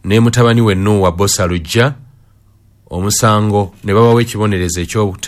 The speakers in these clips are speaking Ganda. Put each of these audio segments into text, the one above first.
ne mutabani we Noah Bosa Lujja omusango ne babawe ekibonerezo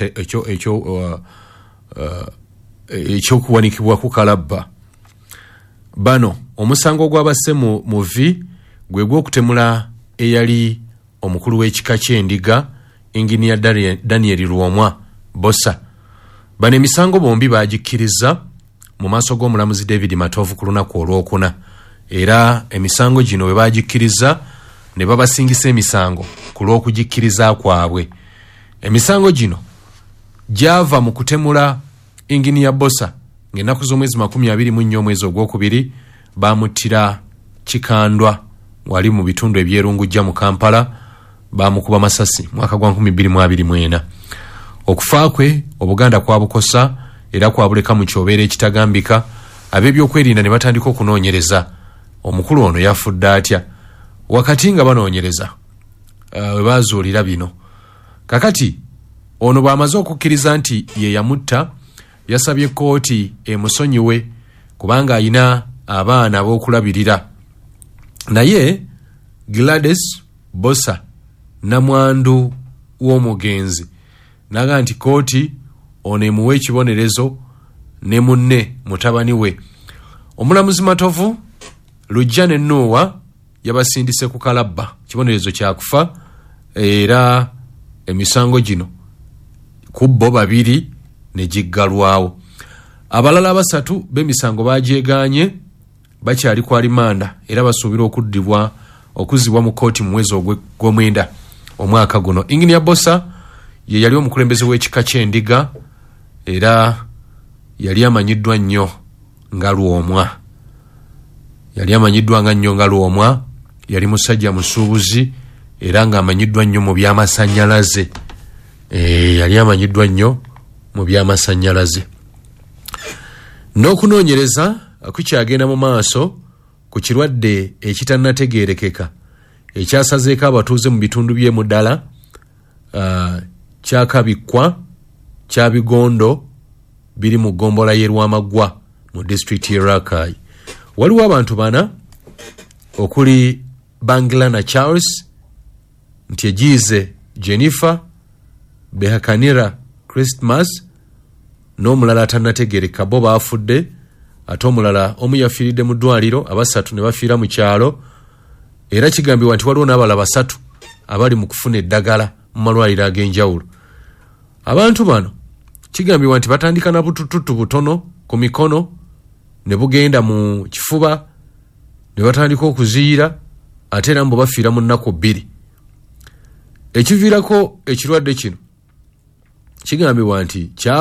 ekyokuwanikibwa ku Kalabba. Bano omusango gw'abasse mu V gwe gw'okutemula eyali omukulu w'ekika ky'endiga Engineer Daniel Rwomwa Bosa. Bano emisango bombi bagikkiriza mu maaso g'omulamuzi David Matovu ku lunaku olwokuna, era emisango gino bwe bagikkiriza ne babasingisa emisango ku lw'okugikkiriza kwabwe. Emisango gino gyava mu kutemula Engineer Bosa ng'ennaku z'omwezi 24 omwezi ogwokubiri bamuttira Kikandwa wali mu bitundu ebyerungujja mu Kampala, bamukuba masasi mwaka gwa 2024. Okufa kwe Obuganda kwabukosa era kwabuleka mu kyobeera ekitagambika, ab'ebyokwerinda ne batandika okunoonyereza omukulu ono yafudde atya. Wakati nga banoonyereza we bazuulira bino, kakati ono bw'amaze okukkiriza nti ye yamutta, yasabye kkooti emusonyiwe kubanga ayina abaana ab'okulabirira. Naye Gladys Bosa namwandu w'omugenzi naga nti kkooti ono emuwe ekibonerezo ne munne mutabani we. Omulamuzi Matovu Lujja ne Noah yabasindise ku Kalabba, kibonerezo kyakufa, era emisango gino ku bo babiri ne giggalwawo. Abalala abasatu b'emisango bagyeganye bakyali ku alimanda era basuubira okuzibwa mu kkooti mu mwezi ogw'omwenda omwaka guno. Engineer Bosa ye yali omukulembeze w'ekika ky'endiga era yali amanyiddwa nnyo nga Lwomwa. Yali musajja musuubuzi era ng'amanyiddwa nnyo mu by'amasannyalaze. N'okunoonyereza kukyagenda mu maaso ku kirwadde ekitannategeerekeka ekyasazeeko abatuuze mu bitundu by'e Mudala, Kyakabikkwa, Kyabigondo biri mu gombola y'e Lwamaggwa mu disitulikiti y'e Rakai. Waliwo abantu bana okuli Bangilana Charles, Ntyegize Jennifer, Behakanira Christmas n'omulala atannategeereka, bo baafudde ate omulala omu yafiiridde mu ddwaliro, abasatu ne bafiira mu kyalo, era kigambibwa nti waliwo n'abalala basatu abali mu kufuna eddagala mu malwaliro ag'enjawulo. Abantu bano kigambibwa nti batandika na butututu butono ku mikono ne bugenda mu kifuba ne batandika okuziira ate era mbo bafiira mu nnaku 2. Ekiviirako ekirwadde kino kigambibwa nti